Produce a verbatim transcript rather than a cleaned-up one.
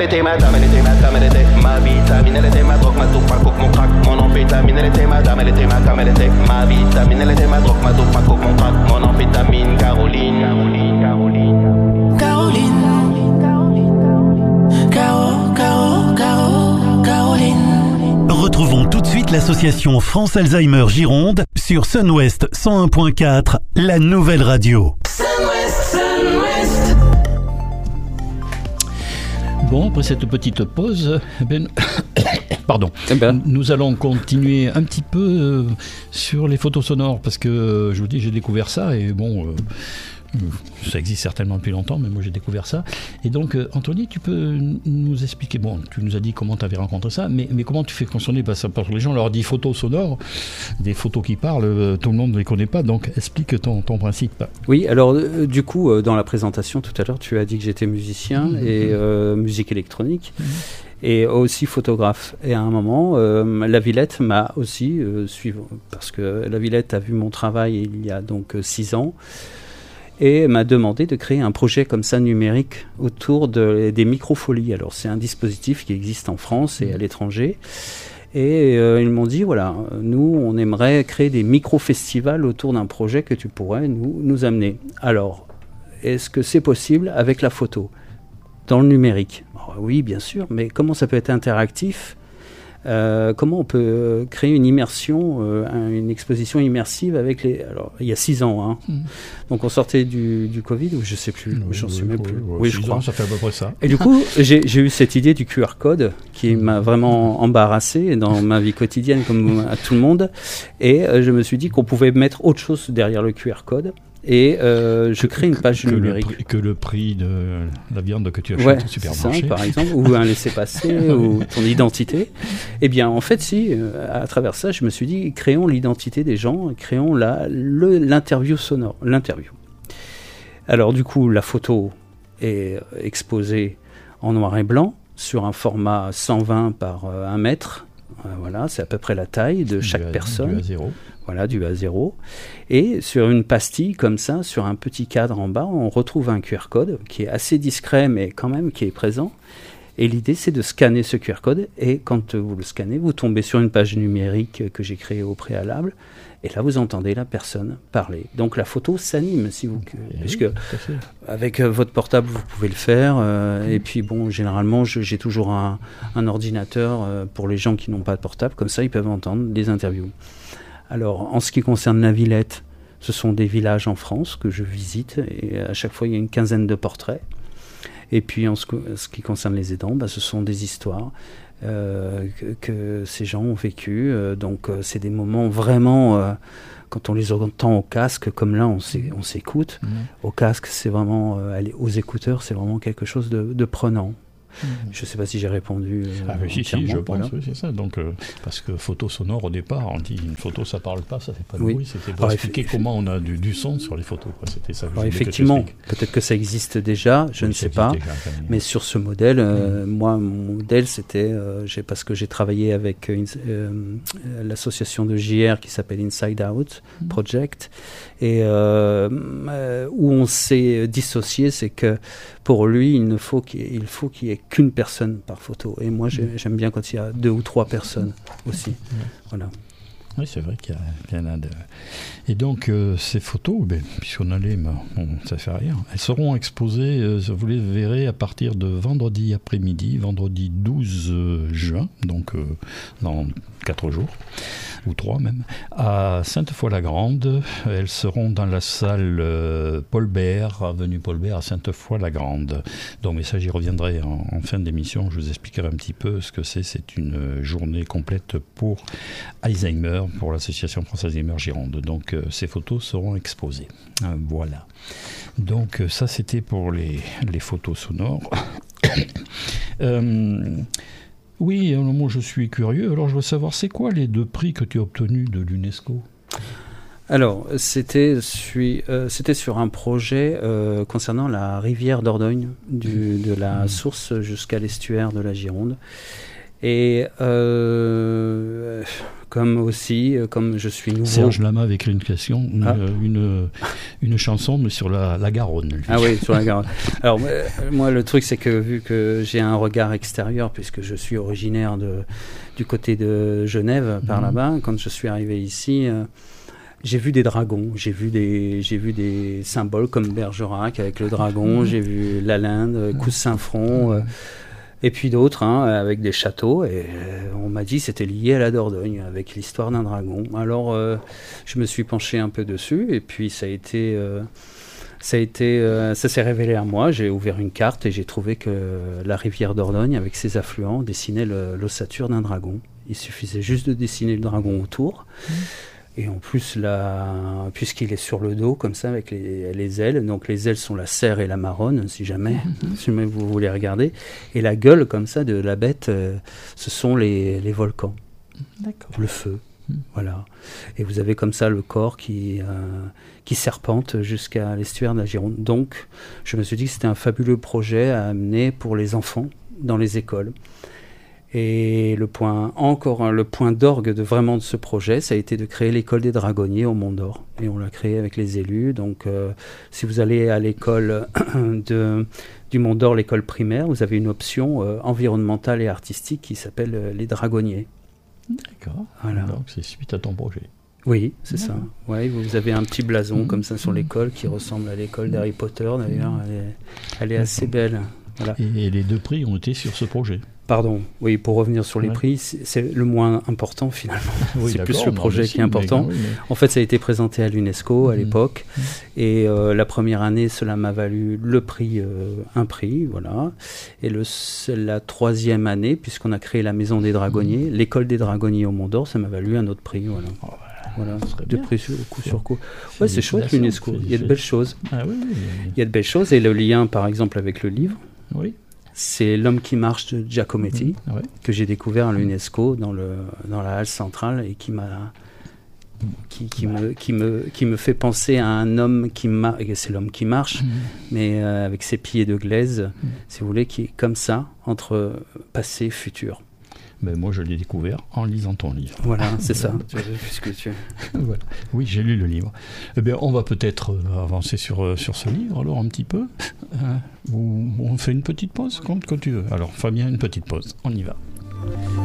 était madame, elle était madame, elle était ma vitamine, elle était ma drogue, ma dope, ma coke, mon crack, mon amphétamine, elle était madame, elle était madame, elle était ma vitamine, elle était ma drogue, ma dope, ma coke, mon crack, mon amphétamine, Caroline, Caroline, Caroline, Caroline, Caro, Caro, Caro, Caroline. Retrouvons tout de suite l'association France Alzheimer Gironde sur Sunwest cent un point quatre, la nouvelle radio. Sunwest, Sunwest. Bon, après cette petite pause, ben, pardon, eh ben. nous allons continuer un petit peu euh, sur les photos sonores parce que euh, je vous dis, j'ai découvert ça et bon, euh, ça existe certainement depuis longtemps, mais moi j'ai découvert ça. Et donc, euh, Anthony, tu peux nous expliquer, bon, tu nous as dit comment tu avais rencontré ça, mais, mais comment tu fais fonctionner, parce que les gens leur disent photos sonores, des photos qui parlent, euh, tout le monde ne les connaît pas, donc explique ton, ton principe. Oui, alors euh, du coup, euh, dans la présentation tout à l'heure, tu as dit que j'étais musicien mmh, et euh, musique électronique. Mmh. Et aussi photographe. Et à un moment, euh, la Villette m'a aussi euh, suivi, parce que la Villette a vu mon travail il y a donc euh, six ans, et m'a demandé de créer un projet comme ça numérique autour de, des microfolies. Alors c'est un dispositif qui existe en France et à l'étranger. Et euh, ils m'ont dit, voilà, nous, on aimerait créer des micro-festivals autour d'un projet que tu pourrais nous, nous amener. Alors, est-ce que c'est possible avec la photo dans le numérique? Alors, oui, bien sûr, mais comment ça peut être interactif? Euh, comment on peut créer une immersion, euh, une exposition immersive avec les... Alors, il y a six ans, hein. Mmh. Donc on sortait du, du Covid, ou je ne sais plus, oui, j'en oui, sais oui, même oui, plus. Oui, oui, je crois. Ans, ça fait à peu près ça. Et du coup, j'ai, j'ai eu cette idée du Q R code qui mmh. m'a vraiment embarrassé dans ma vie quotidienne, comme à tout le monde. Et euh, je me suis dit qu'on pouvait mettre autre chose derrière le Q R code. Et euh, je crée une page que numérique. Le prix, que le prix de la viande que tu achètes ouais, au supermarché. Ça, par exemple, ou un laissez-passer, ou ton identité. Eh bien, en fait, si, à travers ça, je me suis dit, créons l'identité des gens, créons la, le, l'interview sonore, l'interview. Alors, du coup, la photo est exposée en noir et blanc, sur un format cent vingt par un mètre. Euh, voilà, c'est à peu près la taille de chaque du A, personne. Du A zéro. Voilà, du A zéro. Et sur une pastille comme ça, sur un petit cadre en bas, on retrouve un Q R code qui est assez discret, mais quand même qui est présent. Et l'idée, c'est de scanner ce Q R code. Et quand vous le scannez, vous tombez sur une page numérique que j'ai créée au préalable. Et là, vous entendez la personne parler. Donc la photo s'anime, si vous, et puisque oui, avec euh, votre portable, vous pouvez le faire. Euh, mmh. Et puis bon, généralement, je, j'ai toujours un, un ordinateur euh, pour les gens qui n'ont pas de portable. Comme ça, ils peuvent entendre des interviews. Alors, en ce qui concerne la Villette, ce sont des villages en France que je visite. Et à chaque fois, il y a une quinzaine de portraits. Et puis, en ce, ce qui concerne les aidants, bah, ce sont des histoires euh, que, que ces gens ont vécues. Euh, donc, euh, c'est des moments vraiment... Euh, quand on les entend au casque, comme là, on, on s'écoute. Mmh. Au casque, c'est vraiment... Euh, aller, aux écouteurs, c'est vraiment quelque chose de, de prenant. Mmh. Je ne sais pas si j'ai répondu. Euh, ah, mais si, si, je voilà. pense, oui, c'est ça. Donc, euh, parce que photo sonore, au départ, on dit une photo, ça ne parle pas, ça ne fait pas de oui. bruit. C'était pour Alors, expliquer eff... comment on a du, du son sur les photos. Quoi. C'était ça. Alors, effectivement, que peut-être que ça existe déjà, je oui, ne sais pas. Déjà, mais sur ce modèle, euh, mmh. moi, mon modèle, c'était euh, j'ai, parce que j'ai travaillé avec une, euh, l'association de J R qui s'appelle Inside Out mmh. Project, et euh, euh, où on s'est dissocié, c'est que pour lui, il ne faut qu'il, il faut qu'il y ait qu'une personne par photo. Et moi, j'ai, j'aime bien quand il y a deux ou trois personnes aussi. Voilà. Oui, c'est vrai qu'il y, a, qu'il y en a de... Et donc, euh, ces photos, ben, puisqu'on allait, ben, bon, ça ne fait rien. Elles seront exposées, euh, vous les verrez, à partir de vendredi après-midi, vendredi douze juin, donc euh, dans quatre jours, ou trois même, à Sainte-Foy-la-Grande. Elles seront dans la salle euh, Paul Bert, avenue Paul Bert à Sainte-Foy-la-Grande. Donc, mais ça, j'y reviendrai en, en fin d'émission. Je vous expliquerai un petit peu ce que c'est. C'est une journée complète pour Alzheimer, pour l'association France Alzheimer Gironde. Donc, euh, ces photos seront exposées. Euh, voilà. Donc, euh, ça, c'était pour les, les photos sonores. euh, oui, alors moi, je suis curieux. Alors, je veux savoir, c'est quoi les deux prix que tu as obtenus de l'UNESCO ? Alors, c'était, suis, euh, c'était sur un projet euh, concernant la rivière Dordogne, du, de la mmh. source jusqu'à l'estuaire de la Gironde. Et euh, comme aussi, euh, comme je suis nouveau. Serge Lama avait écrit une question, une, Ah. une, une chanson mais sur la, la Garonne. Lui. Ah oui, sur la Garonne. Alors moi, moi, le truc, c'est que vu que j'ai un regard extérieur, puisque je suis originaire de, du côté de Genève, par Mhm. là-bas, quand je suis arrivé ici, euh, j'ai vu des dragons, j'ai vu des, j'ai vu des symboles comme Bergerac avec le dragon, Mhm. j'ai vu la Linde, Cousse-Saint-Front, euh, et puis d'autres, hein, avec des châteaux. Et euh, on m'a dit que c'était lié à la Dordogne, avec l'histoire d'un dragon. Alors, euh, je me suis penché un peu dessus, et puis ça a été, euh, ça a été, euh, ça s'est révélé à moi. J'ai ouvert une carte et j'ai trouvé que la rivière Dordogne, avec ses affluents, dessinait le- l'ossature d'un dragon. Il suffisait juste de dessiner le dragon autour. Mmh. Et en plus, là, puisqu'il est sur le dos, comme ça, avec les, les ailes, donc les ailes sont la serre et la marronne, si jamais, si jamais vous voulez regarder. Et la gueule, comme ça, de la bête, euh, ce sont les, les volcans, D'accord. le feu. Mm. Voilà. Et vous avez comme ça le corps qui, euh, qui serpente jusqu'à l'estuaire de la Gironde. Donc, je me suis dit que c'était un fabuleux projet à amener pour les enfants dans les écoles. Et le point, encore un- le point d'orgue de vraiment de ce projet, ça a été de créer l'école des dragonniers au Mont d'Or. Et on l'a créé avec les élus. Donc, euh, si vous allez à l'école de, du Mont d'Or, l'école primaire, vous avez une option euh, environnementale et artistique qui s'appelle euh, les dragonniers. D'accord. Voilà. Donc c'est suite à ton projet. Oui, c'est ça. D'accord. Ouais, vous avez un petit blason Mmh. comme ça sur l'école qui ressemble à l'école d'Harry Potter d'ailleurs. Elle est, elle est assez belle. Voilà. Et, et les deux prix ont été sur ce projet. Pardon, oui, pour revenir sur les Ouais. prix, c'est c'est le moins important finalement. Oui, c'est plus d'accord, le non, projet mais qui si, est important. mais- oui, mais- En fait, ça a été présenté à l'UNESCO à Mhm. l'époque. Mhm. Et euh, la première année, cela m'a valu le prix, euh, un prix, voilà. Et le, c'est la troisième année, puisqu'on a créé la Maison des Dragonniers, l'école des Dragonniers au Mont d'Or, ça m'a valu un autre prix, voilà. Oh, Voilà, ça serait deux bien. prix sur, coup sur coup. Ouais, c'est chouette Félicitations, l'UNESCO. Il y a de belles choses. Ah oui, oui. Il y a de belles choses. Et le lien, par exemple, avec le livre, Oui. c'est L'homme qui marche de Giacometti, Mhm. Ouais. que j'ai découvert à l'UNESCO dans, le, dans la halle centrale et qui m'a qui, qui, me, qui, me, qui me fait penser à un homme qui marche, c'est l'homme qui marche, Mhm. mais euh, avec ses pieds de glaise, Mhm. si vous voulez, qui est comme ça, entre passé et futur. Ben, moi, je l'ai découvert en lisant ton livre. Voilà, c'est ça. Puisque tu... Voilà. Oui, j'ai lu le livre. Eh bien, on va peut-être euh, avancer sur, euh, sur ce livre, alors, un petit peu. Hein, ou on fait une petite pause, comme, comme tu veux. Alors, Fabien, une petite pause. On y va.